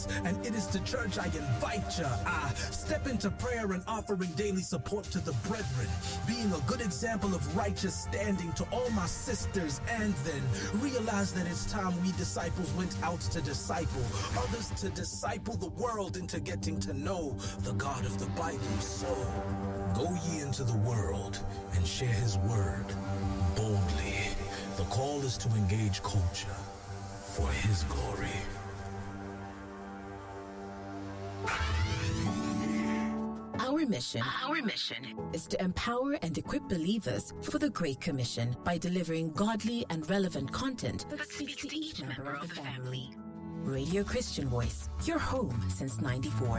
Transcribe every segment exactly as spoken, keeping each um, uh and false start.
And it is to church I invite ya. I step into prayer and offering daily support to the brethren, being a good example of righteous standing to all my sisters, and then realize that it's time we disciples went out to disciple others, to disciple the world into getting to know the God of the Bible. So go ye into the world and share his word boldly. The call is to engage culture for his glory. Our mission, our mission is to empower and equip believers for the Great Commission by delivering godly and relevant content that, that speaks to each member of the family. Radio Christian Voice, your home since ninety-four.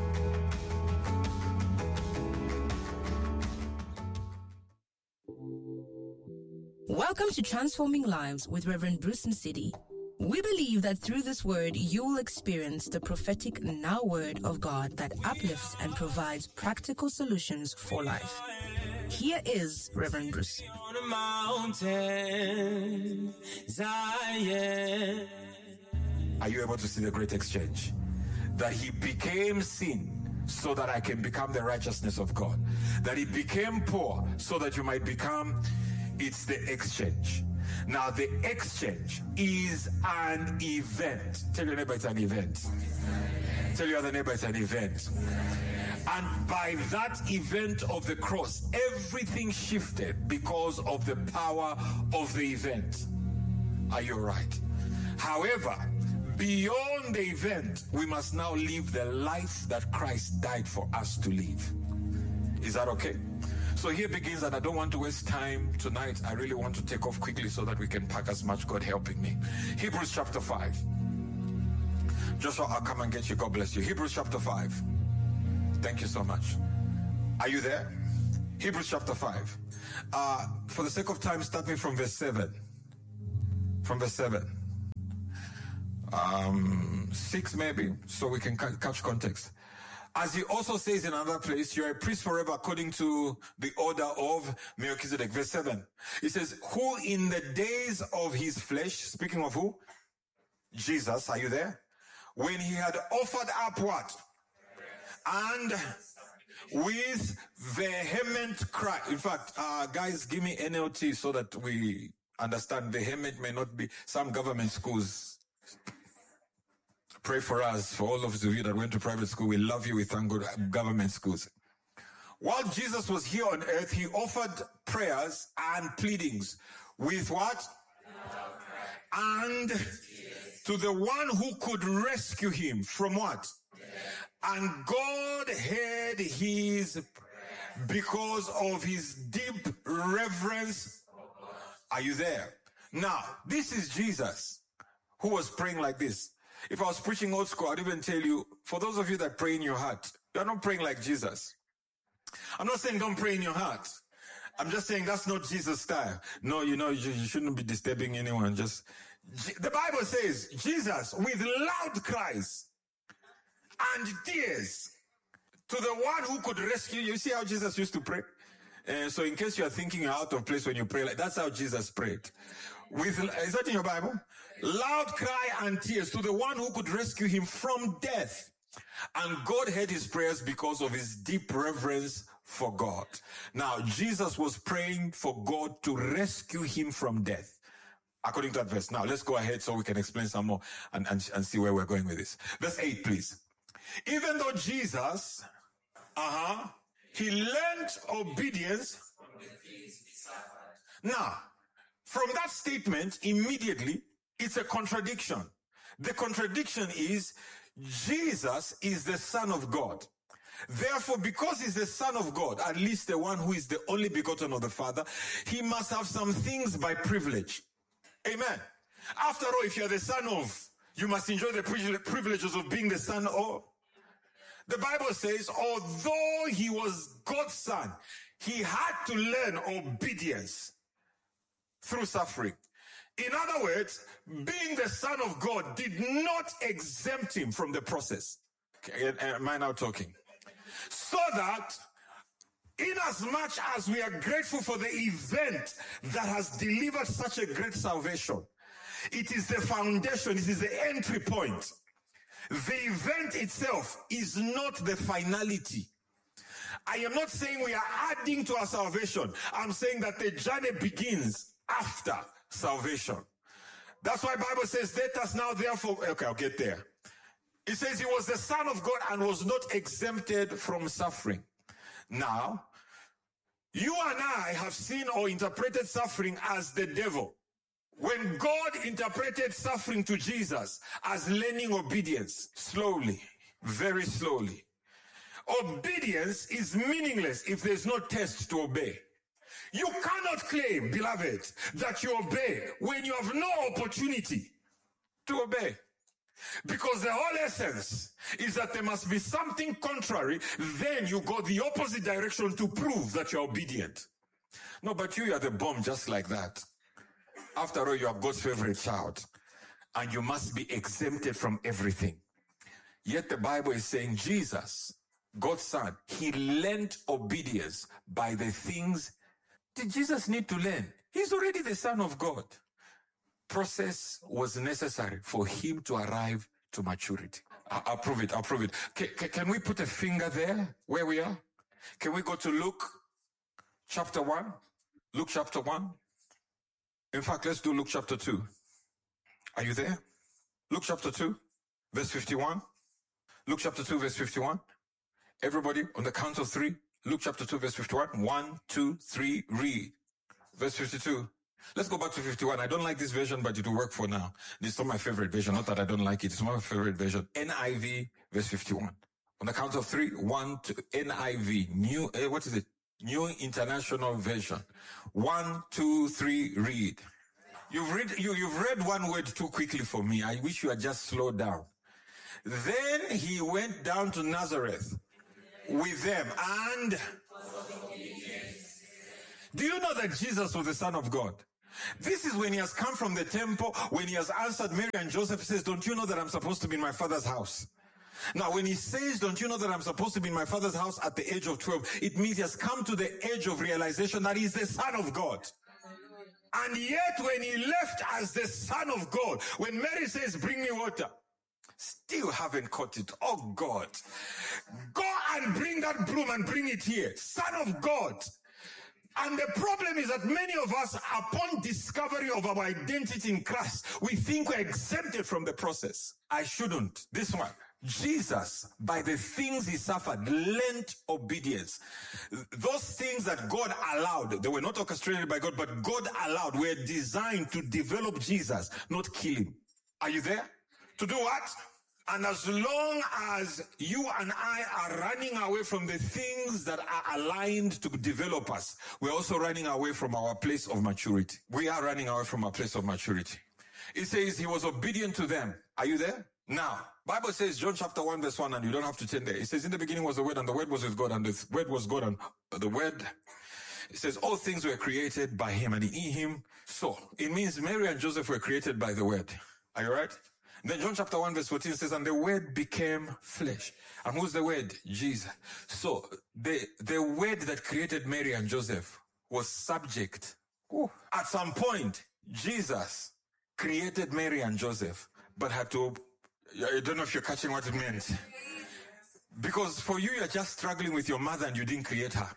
Welcome to Transforming Lives with Reverend Bruce Msidi. We believe that through this word, you will experience the prophetic now word of God that uplifts and provides practical solutions for life. Here is Reverend Bruce. On a mountain, Zion. Are you able to see the great exchange? That he became sin so that I can become the righteousness of God. That he became poor so that you might become. It's the exchange. Now, the exchange is an event. Tell your neighbor it's an event. Tell your other neighbor it's an event. And by that event of the cross, everything shifted because of the power of the event. Are you right? However, beyond the event, we must now live the life that Christ died for us to live. Is that okay? So here begins, and I don't want to waste time tonight. I really want to take off quickly so that we can pack as much, God helping me. Hebrews chapter five. Joshua, I'll come and get you. God bless you. Hebrews chapter five. Thank you so much. Are you there? Hebrews chapter five. Uh, for the sake of time, starting from verse seven. From verse seven. Um, six maybe, so we can ca- catch context. As he also says in another place, you are a priest forever according to the order of Melchizedek. Verse seven. It says, who in the days of his flesh, speaking of who? Jesus, are you there? When he had offered up what? And with vehement cry. In fact, uh, guys, give me N L T so that we understand. Vehement may not be some government schools. Pray for us, for all of you that went to private school. We love you. We thank God. Government schools. While Jesus was here on earth, he offered prayers and pleadings with what? And to the one who could rescue him from what? And God heard his, because of his deep reverence. Are you there? Now, this is Jesus who was praying like this. If I was preaching old school, I'd even tell you, for those of you that pray in your heart, you're not praying like Jesus. I'm not saying don't pray in your heart. I'm just saying that's not Jesus' style. No, you know, you, you shouldn't be disturbing anyone. Just, the Bible says, Jesus, with loud cries and tears, to the one who could rescue you. You see how Jesus used to pray? Uh, so in case you are thinking you're out of place when you pray, like that's how Jesus prayed. With, is that in your Bible? Loud cry and tears to the one who could rescue him from death. And God heard his prayers because of his deep reverence for God. Now, Jesus was praying for God to rescue him from death, according to that verse. Now, let's go ahead so we can explain some more and, and, and see where we're going with this. Verse eight, please. Even though Jesus, uh-huh, he learned obedience. Now, from that statement, immediately, it's a contradiction. The contradiction is, Jesus is the Son of God. Therefore, because he's the Son of God, at least the one who is the only begotten of the Father, he must have some things by privilege. Amen. After all, if you're the son of, you must enjoy the privileges of being the son of. The Bible says, although he was God's son, he had to learn obedience through suffering. In other words, being the Son of God did not exempt him from the process. Okay, am I now talking? So that, in as much as we are grateful for the event that has delivered such a great salvation, it is the foundation, it is the entry point. The event itself is not the finality. I am not saying we are adding to our salvation. I'm saying that the journey begins after salvation. That's why the Bible says, let us now therefore, okay, I'll get there. It says he was the Son of God and was not exempted from suffering. Now, you and I have seen or interpreted suffering as the devil. When God interpreted suffering to Jesus as learning obedience, slowly, very slowly. Obedience is meaningless if there's no test to obey. You cannot claim, beloved, that you obey when you have no opportunity to obey. Because the whole essence is that there must be something contrary, then you go the opposite direction to prove that you're obedient. No, but you are the bomb just like that. After all, you are God's favorite child, and you must be exempted from everything. Yet the Bible is saying Jesus, God's Son, he learned obedience by the things. Did Jesus need to learn? He's already the Son of God. Process was necessary for him to arrive to maturity. I- I'll prove it. I'll prove it. Can, can we put a finger there where we are? Can we go to Luke chapter one? Luke chapter one. In fact, let's do Luke chapter two. Are you there? Luke chapter two, verse fifty-one. Luke chapter two, verse fifty-one. Everybody, on the count of three. Luke chapter two, verse fifty-one. One, two, three, read. Verse fifty-two. Let's go back to fifty-one. I don't like this version, but it will work for now. This is not my favorite version. Not that I don't like it. It's my favorite version. N I V, verse fifty-one. On the count of three. One, two, N I V. New, eh, what is it? New International Version. One, two, three, read. You've read, you, you've read one word too quickly for me. I wish you had just slowed down. Then he went down to Nazareth with them, and do you know that Jesus was the Son of God? This is when he has come from the temple, when he has answered Mary and Joseph, says, don't you know that I'm supposed to be in my Father's house? Now, when he says, don't you know that I'm supposed to be in my Father's house at the age of twelve, it means he has come to the age of realization that he's the Son of God. And yet, when he left as the Son of God, when Mary says, bring me water, still haven't caught it. Oh God, go and bring that broom and bring it here. Son of God. And the problem is that many of us, upon discovery of our identity in Christ, we think we're exempted from the process. I shouldn't. This one. Jesus, by the things he suffered, learned obedience. Those things that God allowed, they were not orchestrated by God, but God allowed, were designed to develop Jesus, not kill him. Are you there? To do what? And as long as you and I are running away from the things that are aligned to develop us, we're also running away from our place of maturity. We are running away from our place of maturity. It says he was obedient to them. Are you there? Now, Bible says, John chapter one, verse one, and you don't have to turn there. It says, in the beginning was the Word, and the Word was with God, and the Word was God, and the Word, it says, all things were created by him, and in him. So, it means Mary and Joseph were created by the Word. Are you right? Then John chapter one, verse fourteen says, and the Word became flesh. And who's the Word? Jesus. So, the, the Word that created Mary and Joseph was subject. Ooh. At some point, Jesus created Mary and Joseph, but had to, I don't know if you're catching what it means. Because for you, you're just struggling with your mother and you didn't create her.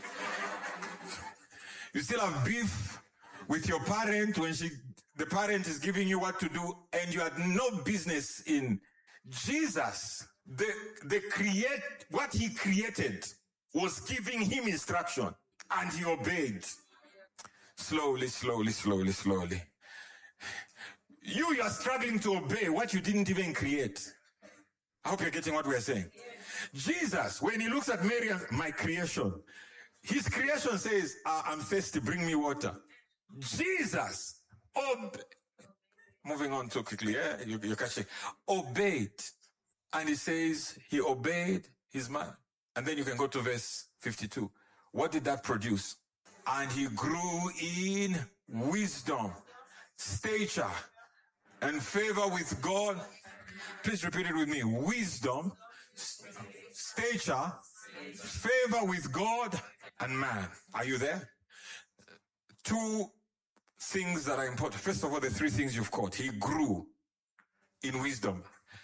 You still have beef with your parent when she, the parent is giving you what to do and you had no business in. Jesus, the, the create, what he created was giving him instruction and he obeyed. Slowly, slowly, slowly, slowly. You, you are struggling to obey what you didn't even create. I hope you're getting what we're saying. Jesus, when he looks at Mary, my creation, his creation says, uh, I'm thirsty, bring me water. Jesus, ob- moving on too quickly, yeah? you, you're catching, obeyed. And he says he obeyed his man. And then you can go to verse fifty-two. What did that produce? And he grew in wisdom, stature, and favor with God. Please repeat it with me. Wisdom, stature, favor with God and man. Are you there? Two things that are important. First of all, the three things you've caught. He grew in wisdom.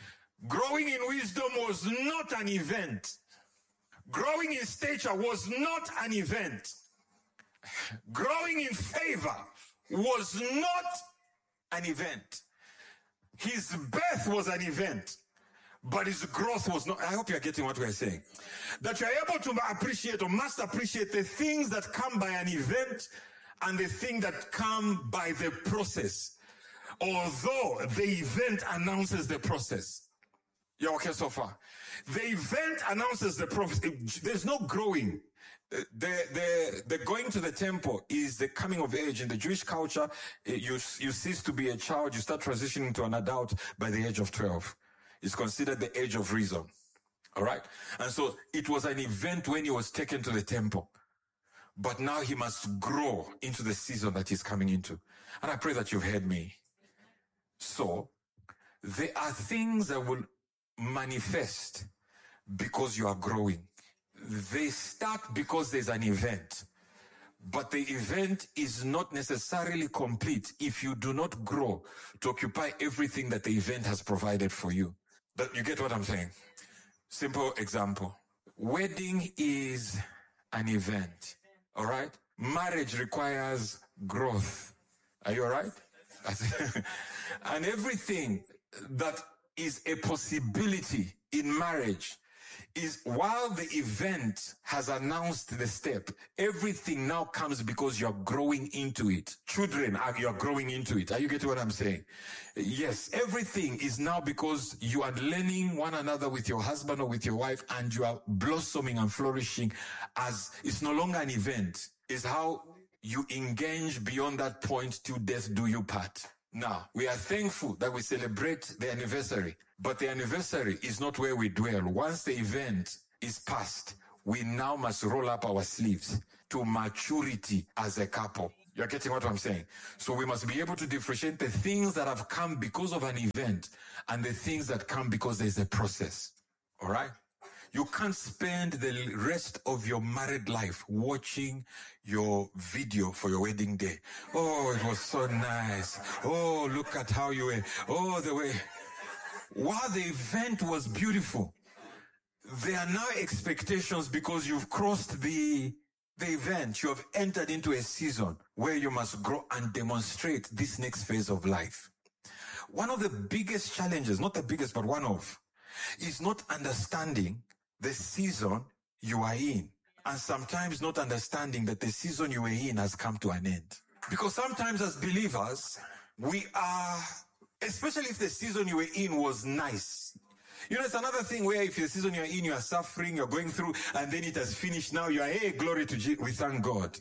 Growing in wisdom was not an event. Growing in stature was not an event. Growing in favor was not an event. His birth was an event, but his growth was not. I hope you're getting what we're saying. That you're able to appreciate or must appreciate the things that come by an event and the things that come by the process. Although the event announces the process. You're okay so far? The event announces the process. There's no growing. The, the, the going to the temple is the coming of age. In the Jewish culture, you, you cease to be a child. You start transitioning to an adult by the age of twelve. It's considered the age of reason. All right? And so it was an event when he was taken to the temple. But now he must grow into the season that he's coming into. And I pray that you've heard me. So, there are things that will manifest because you are growing. They start because there's an event. But the event is not necessarily complete if you do not grow to occupy everything that the event has provided for you. But you get what I'm saying? Simple example. Wedding is an event. All right? Marriage requires growth. Are you all right? And everything that is a possibility in marriage is, while the event has announced the step, everything now comes because you're growing into it. Children, you're growing into it. Are you getting what I'm saying? Yes, everything is now because you are learning one another with your husband or with your wife, and you are blossoming and flourishing as it's no longer an event. It's how you engage beyond that point till death do you part. Now, we are thankful that we celebrate the anniversary, but the anniversary is not where we dwell. Once the event is past, we now must roll up our sleeves to maturity as a couple. You're getting what I'm saying? So we must be able to differentiate the things that have come because of an event and the things that come because there's a process. All right? You can't spend the rest of your married life watching your video for your wedding day. Oh, it was so nice. Oh, look at how you were. Oh, the way. While the event was beautiful, there are now expectations because you've crossed the, the event. You have entered into a season where you must grow and demonstrate this next phase of life. One of the biggest challenges, not the biggest, but one of, is not understanding the season you are in, and sometimes not understanding that the season you are in has come to an end. Because sometimes as believers, we are, especially if the season you were in was nice. You know, it's another thing where if the season you're in, you are suffering, you're going through, and then it has finished. Now you are, hey, glory to Jesus, we thank God.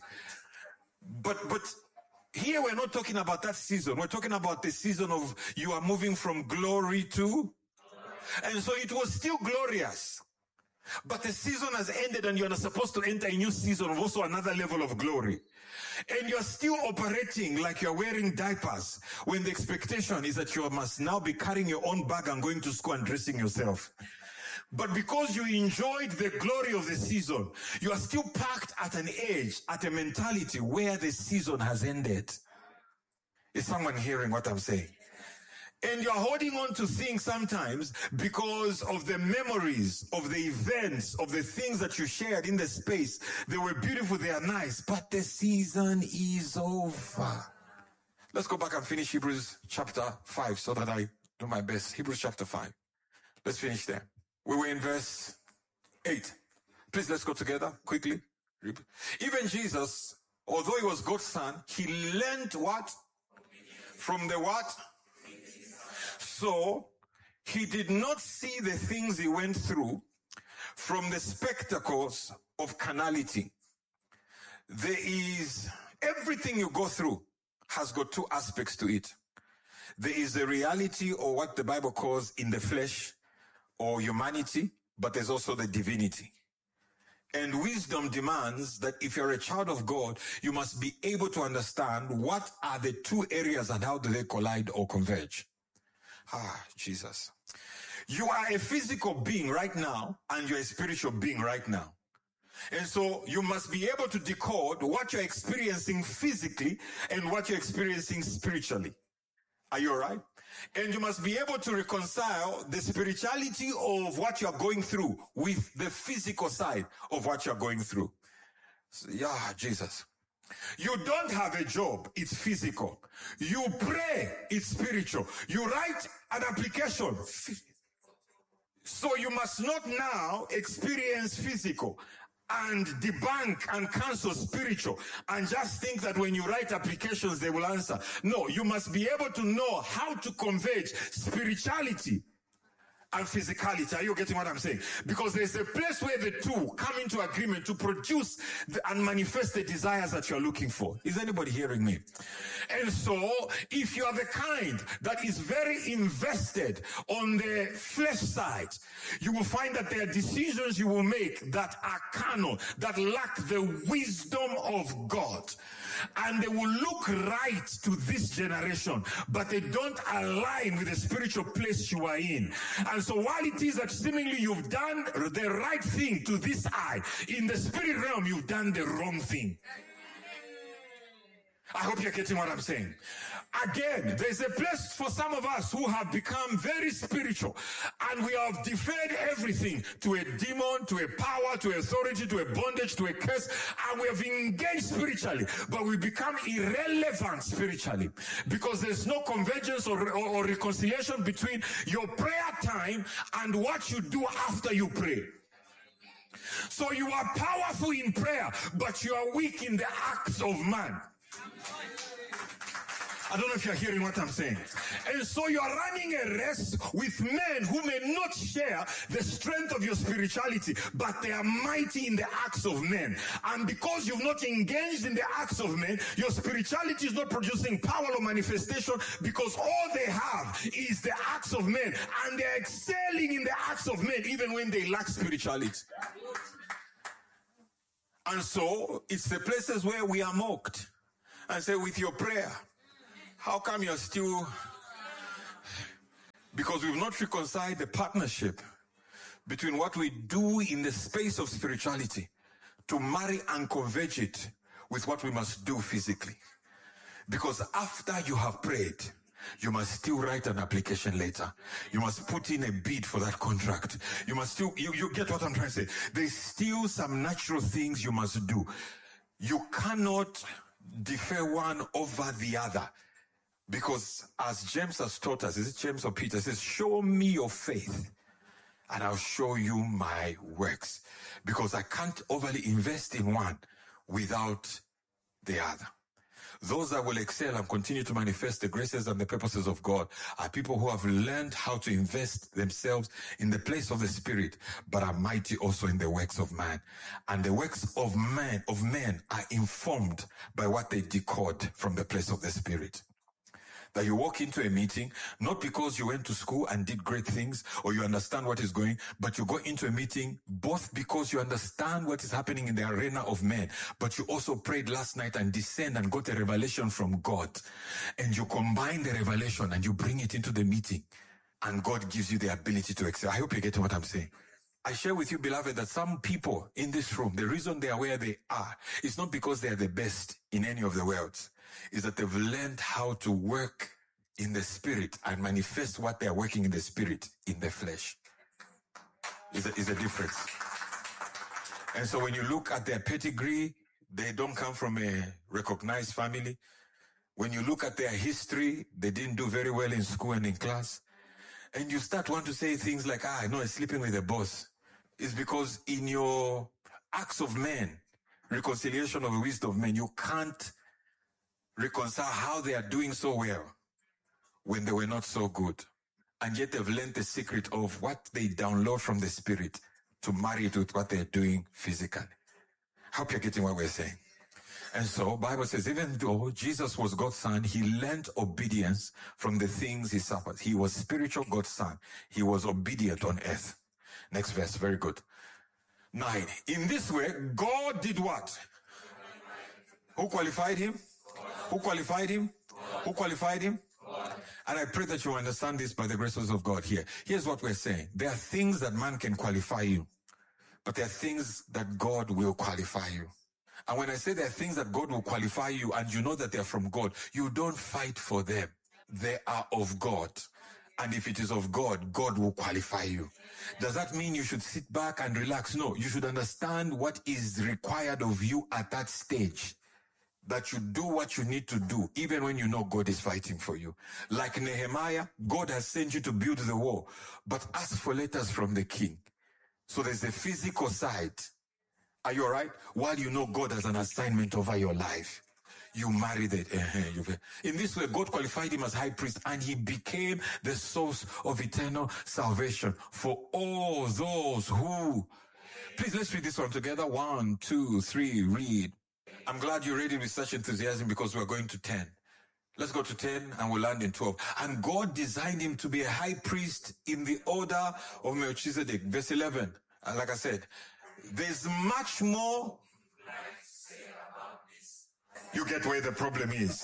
But, but here we're not talking about that season. We're talking about the season of you are moving from glory to, and so it was still glorious. But the season has ended and you're supposed to enter a new season of also another level of glory. And you're still operating like you're wearing diapers when the expectation is that you must now be carrying your own bag and going to school and dressing yourself. But because you enjoyed the glory of the season, you are still parked at an age, at a mentality where the season has ended. Is someone hearing what I'm saying? And you're holding on to things sometimes because of the memories of the events, of the things that you shared in the space. They were beautiful, they are nice, but the season is over. Let's go back and finish Hebrews chapter five so that I do my best. Hebrews chapter five. Let's finish there. We were in verse eight. Please, let's go together quickly. Even Jesus, although he was God's son, he learned what? From the what? So, he did not see the things he went through from the spectacles of carnality. There is, everything you go through has got two aspects to it. There is the reality, or what the Bible calls in the flesh or humanity, but there's also the divinity. And wisdom demands that if you're a child of God, you must be able to understand what are the two areas and how do they collide or converge. Ah, Jesus. You are a physical being right now, and you're a spiritual being right now. And so you must be able to decode what you're experiencing physically and what you're experiencing spiritually. Are you all right? And you must be able to reconcile the spirituality of what you're going through with the physical side of what you're going through. So, yeah, Jesus. You don't have a job, it's physical. You pray, it's spiritual. You write an application. So you must not now experience physical and debunk and cancel spiritual and just think that when you write applications they will answer. No, you must be able to know how to converge spirituality and physicality. Are you getting what I'm saying? Because there's a place where the two come into agreement to produce the, and manifest the desires that you're looking for. Is anybody hearing me? And so, if you are the kind that is very invested on the flesh side, you will find that there are decisions you will make that are carnal, that lack the wisdom of God. And they will look right to this generation, but they don't align with the spiritual place you are in. And so while it is that seemingly you've done the right thing to this eye, in the spirit realm, you've done the wrong thing. I hope you're getting what I'm saying. Again, there's a place for some of us who have become very spiritual and we have deferred everything to a demon, to a power, to authority, to a bondage, to a curse, and we have engaged spiritually, but we become irrelevant spiritually because there's no convergence or, or, or reconciliation between your prayer time and what you do after you pray. So you are powerful in prayer, but you are weak in the acts of man. I don't know if you're hearing what I'm saying. And so you're running a race with men who may not share the strength of your spirituality, but they are mighty in the acts of men. And because you've not engaged in the acts of men, your spirituality is not producing power or manifestation because all they have is the acts of men. And they're excelling in the acts of men even when they lack spirituality. And so it's the places where we are mocked and say, with your prayer, how come you're still... Because we've not reconciled the partnership between what we do in the space of spirituality to marry and converge it with what we must do physically. Because after you have prayed, you must still write an application later. You must put in a bid for that contract. You must still... You, you get what I'm trying to say? There's still some natural things you must do. You cannot defer one over the other. Because as James has taught us, is it James or Peter? It says, show me your faith and I'll show you my works. Because I can't overly invest in one without the other. Those that will excel and continue to manifest the graces and the purposes of God are people who have learned how to invest themselves in the place of the Spirit, but are mighty also in the works of man. And the works of man, of men are informed by what they decode from the place of the Spirit. That you walk into a meeting, not because you went to school and did great things or you understand what is going, but you go into a meeting both because you understand what is happening in the arena of men, but you also prayed last night and discerned and got a revelation from God. And you combine the revelation and you bring it into the meeting and God gives you the ability to excel. I hope you get what I'm saying. I share with you, beloved, that some people in this room, the reason they are where they are is not because they are the best in any of the worlds. Is that they've learned how to work in the spirit and manifest what they are working in the spirit in the flesh. Is a, is a difference. And so when you look at their pedigree, they don't come from a recognized family. When you look at their history, they didn't do very well in school and in class. And you start want to say things like, ah, no, I'm sleeping with the boss. It's because in your acts of men, reconciliation of the wisdom of men, you can't reconcile how they are doing so well when they were not so good. And yet they've learned the secret of what they download from the spirit to marry it with what they're doing physically. Hope you're getting what we're saying. And so Bible says, even though Jesus was God's son, he learned obedience from the things he suffered. He was spiritual God's son. He was obedient on earth. Next verse, very good. Nine. In this way, God did what? Who qualified him? Who qualified him? Who qualified him? And I pray that you understand this by the graces of God here. Here's what we're saying. There are things that man can qualify you, but there are things that God will qualify you. And when I say there are things that God will qualify you and you know that they're from God, you don't fight for them. they are of God. And if it is of God, God will qualify you. Does that mean you should sit back and relax? No, you should understand what is required of you at that stage. That you do what you need to do, even when you know God is fighting for you. Like Nehemiah, God has sent you to build the wall, but ask for letters from the king. So there's the physical side. Are you all right? While you know God has an assignment over your life. You married it. In this way, God qualified him as high priest, and he became the source of eternal salvation for all those who... Please, let's read this one together. One, two, three, read. I'm glad you read it with such enthusiasm because we're going to ten. Let's go to ten and we'll land in twelve. And God designed him to be a high priest in the order of Melchizedek. Verse eleven. And like I said, there's much more. You get where the problem is.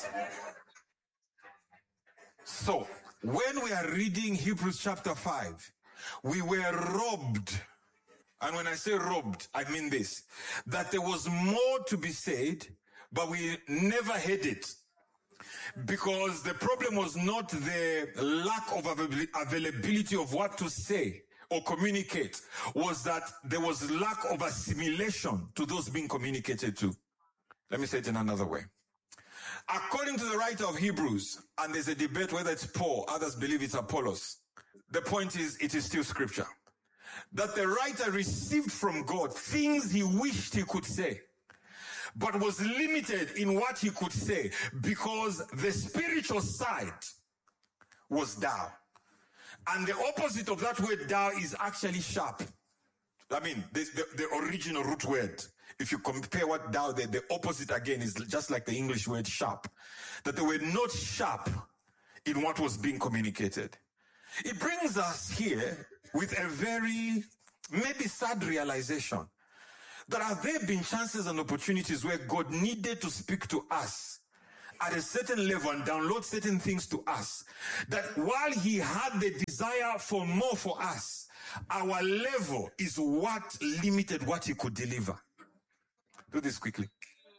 So, when we are reading Hebrews chapter five, we were robbed. And when I say robbed, I mean this, that there was more to be said, but we never had it. Because the problem was not the lack of availability of what to say or communicate, was that there was lack of assimilation to those being communicated to. Let me say it in another way. According to the writer of Hebrews, and there's a debate whether it's Paul, others believe it's Apollos, the point is, it is still scripture. That the writer received from God things he wished he could say, but was limited in what he could say because the spiritual side was down. And the opposite of that word down is actually sharp. I mean, the, the, the original root word. If you compare what down there, the opposite again is just like the English word sharp. That they were not sharp in what was being communicated. It brings us here with a very, maybe sad realization that have there been chances and opportunities where God needed to speak to us at a certain level and download certain things to us, that while he had the desire for more for us, our level is what limited what he could deliver. Do this quickly.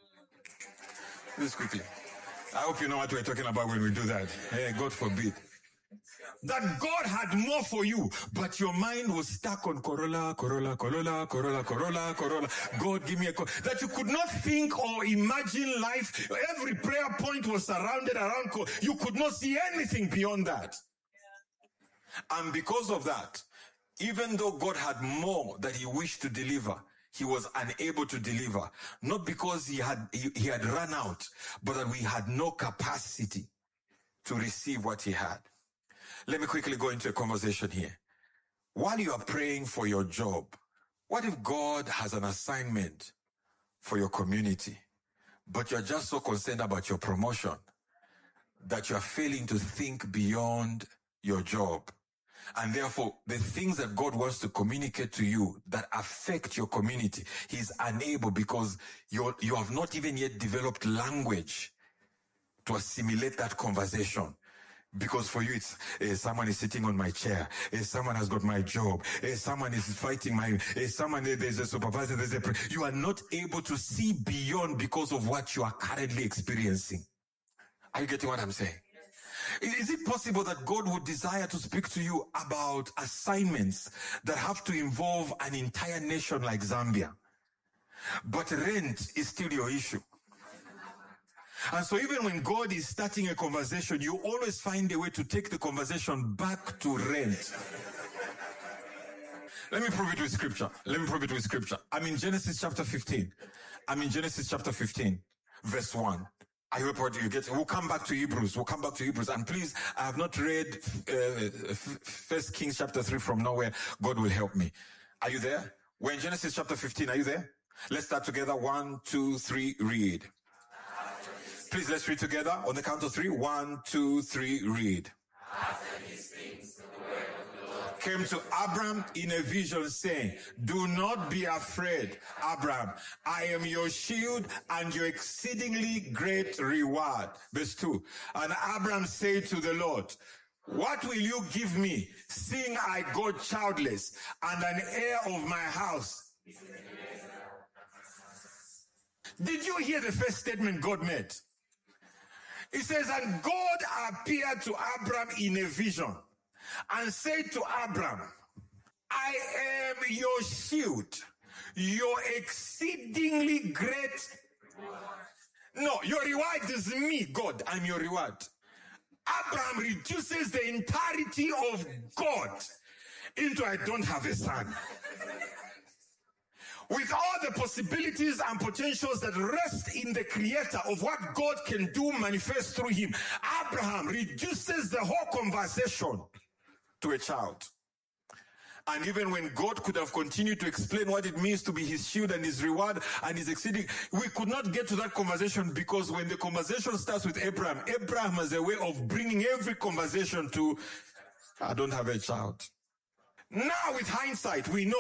Do this quickly. I hope you know what we're talking about when we do that. Hey, God forbid. That God had more for you, but your mind was stuck on Corolla, Corolla, Corolla, Corolla, Corolla, Corolla. God, give me a Corolla. That you could not think or imagine life. Every prayer point was surrounded around. You could not see anything beyond that. And because of that, even though God had more that he wished to deliver, he was unable to deliver. Not because he had, he, he had run out, but that we had no capacity to receive what he had. Let me quickly go into a conversation here. While you are praying for your job, what if God has an assignment for your community, but you're just so concerned about your promotion that you're failing to think beyond your job? And therefore, the things that God wants to communicate to you that affect your community, he's unable because you're, you have not even yet developed language to assimilate that conversation. Because for you, it's uh, someone is sitting on my chair, uh, someone has got my job, uh, someone is fighting my, uh, someone, uh, there's a supervisor, there's a, you are not able to see beyond because of what you are currently experiencing. Are you getting what I'm saying? Is it possible that God would desire to speak to you about assignments that have to involve an entire nation like Zambia, but rent is still your issue? And so even when God is starting a conversation, you always find a way to take the conversation back to rent. Let me prove it with scripture. Let me prove it with scripture. I'm in Genesis chapter fifteen. I'm in Genesis chapter fifteen, verse one. I hope what you get. We'll come back to Hebrews. We'll come back to Hebrews. And please, I have not read uh, First Kings chapter three from nowhere. God will help me. Are you there? We're in Genesis chapter fifteen. Are you there? Let's start together. One, two, three, read. Please, let's read together on the count of three. One, two, three, read. After these things, the word of the Lord came to Abram in a vision, saying, do not be afraid, Abram. I am your shield and your exceedingly great reward. Verse two. And Abram said to the Lord, what will you give me, seeing I go childless, and an heir of my house? Did you hear the first statement God made? It says, and God appeared to Abram in a vision and said to Abram, I am your shield, your exceedingly great. No, your reward is me, God. I'm your reward. Abraham reduces the entirety of God into I don't have a son. With all the possibilities and potentials that rest in the creator of what God can do manifest through him, Abraham reduces the whole conversation to a child. And even when God could have continued to explain what it means to be his shield and his reward and his exceeding, we could not get to that conversation, because when the conversation starts with Abraham, Abraham has a way of bringing every conversation to, I don't have a child. Now with hindsight, we know